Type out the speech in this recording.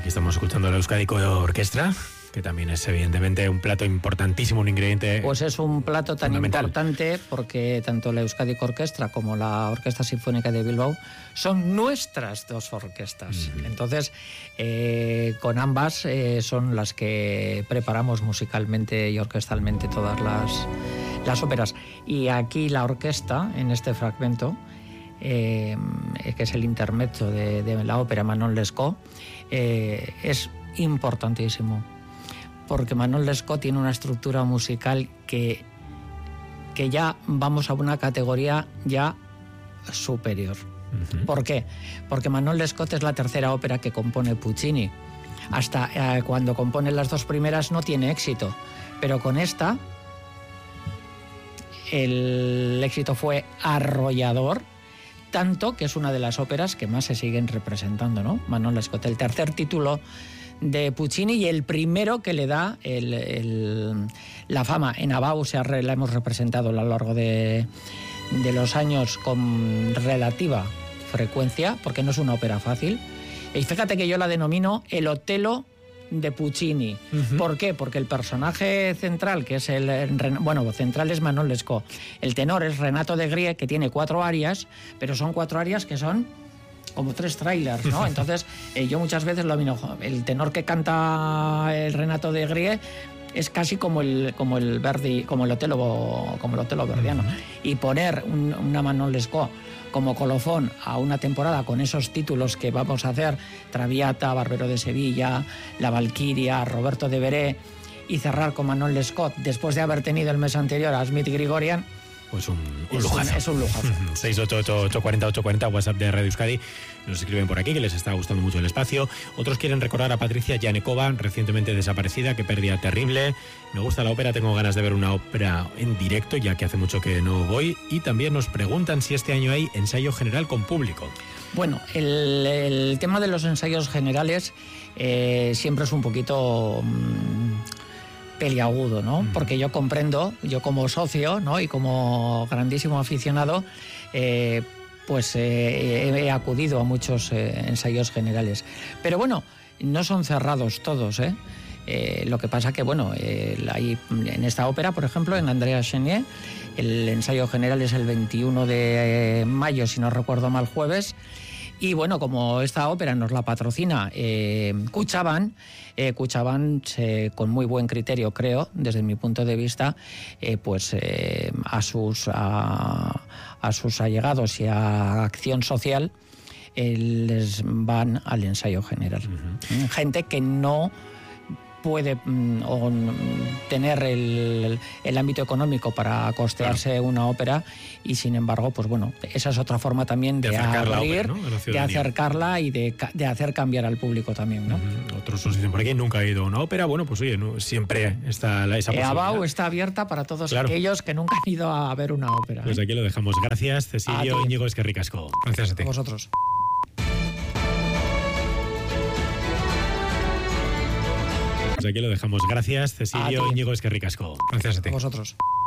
Estamos escuchando la Euskadiko Orquestra, que también es evidentemente un plato importantísimo, un ingrediente. Pues es un plato tan importante porque tanto la Euskadiko Orquestra como la Orquesta Sinfónica de Bilbao son nuestras dos orquestas. Entonces, con ambas son las que preparamos musicalmente y orquestalmente todas las óperas. Y aquí la orquesta, en este fragmento, que es el intermezzo de la ópera Manon Lescaut, es importantísimo, porque Manon Lescaut tiene una estructura musical que ya vamos a una categoría ya superior. ¿Por qué? Porque Manon Lescaut es la tercera ópera que compone Puccini. Hasta cuando compone las dos primeras no tiene éxito, pero con esta el éxito fue arrollador, tanto que es una de las óperas que más se siguen representando, ¿no? Manon Lescaut, el tercer título de Puccini y el primero que le da la fama. En Abau la hemos representado a lo largo de los años con relativa frecuencia, porque no es una ópera fácil. Y fíjate que yo la denomino el Otelo de Puccini. ¿Por qué? Porque el personaje central, que es central es Manon Lescaut. El tenor es Renato de Grie, que tiene 4 arias, pero son 4 arias que son como 3 trailers, ¿no? Entonces, yo muchas veces lo miro. El tenor que canta el Renato de Grie es casi como el Verdi, como el Otelo verdiano. Y poner una Manon Lescaut como colofón a una temporada con esos títulos que vamos a hacer, Traviata, Barbero de Sevilla, La Valquiria, Roberto de Veré, y cerrar con Manon Lescaut después de haber tenido el mes anterior a Smith Grigorian, pues un lujazo. Es un lujazo. 688-840-840, WhatsApp de Radio Euskadi. Nos escriben por aquí que les está gustando mucho el espacio. Otros quieren recordar a Patricia Yanekova, recientemente desaparecida. Qué pérdida terrible. Me gusta la ópera, tengo ganas de ver una ópera en directo, ya que hace mucho que no voy. Y también nos preguntan si este año hay ensayo general con público. Bueno, el tema de los ensayos generales siempre es un poquito peliagudo, ¿no? Porque yo comprendo, yo como socio, ¿no?, y como grandísimo aficionado, pues he acudido a muchos ensayos generales. Pero bueno, no son cerrados todos, ¿eh? Lo que pasa que, bueno, hay, en esta ópera, por ejemplo, en Andrea Chenier, el ensayo general es el 21 de mayo, si no recuerdo mal, jueves. Y bueno, como esta ópera nos la patrocina Kutxabank, con muy buen criterio, creo, desde mi punto de vista, a sus allegados y a Acción Social les van al ensayo general. Gente que no puede tener el ámbito económico para costearse una ópera, y sin embargo, pues bueno, esa es otra forma también de abrir, ¿no?, de acercarla y de hacer cambiar al público también, ¿no? Otros nos dicen por aquí, nunca he ido a una ópera. Bueno, pues oye, ¿no?, siempre está esa posibilidad. Abau está abierta para todos aquellos que nunca han ido a ver una ópera. Pues aquí lo dejamos. Gracias, Cecilio. Íñigo, es que ricasco. Gracias a ti. A vosotros. Pues aquí lo dejamos. Gracias, Cecilio. Íñigo, es que ricasco. Gracias a ti. A vosotros.